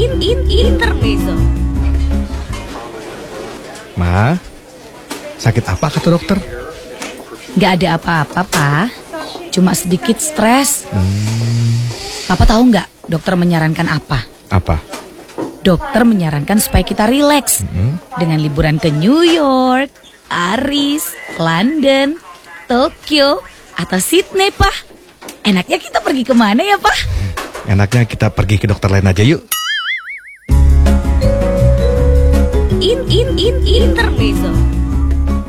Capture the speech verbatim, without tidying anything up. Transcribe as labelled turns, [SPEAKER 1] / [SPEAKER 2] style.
[SPEAKER 1] In, in, intermezzo.
[SPEAKER 2] Ma, sakit apa kata dokter?
[SPEAKER 1] Gak ada apa-apa, Pak. Cuma sedikit stres.
[SPEAKER 2] Hmm.
[SPEAKER 1] Papa tahu nggak dokter menyarankan apa?
[SPEAKER 2] Apa?
[SPEAKER 1] Dokter menyarankan supaya kita rileks
[SPEAKER 2] Hmm.
[SPEAKER 1] dengan liburan ke New York, Paris, London, Tokyo, atau Sydney, Pak. Enaknya kita pergi kemana ya, Pak?
[SPEAKER 2] Enaknya kita pergi ke dokter lain aja yuk.
[SPEAKER 1] In, in, in, intermezzo.